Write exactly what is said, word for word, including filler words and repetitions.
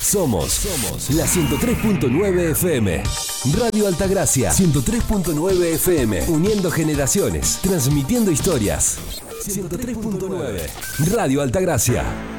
Somos, somos la ciento tres punto nueve F M. Radio Altagracia, ciento tres punto nueve F M. Uniendo generaciones, transmitiendo historias. ciento tres punto nueve. Radio Altagracia.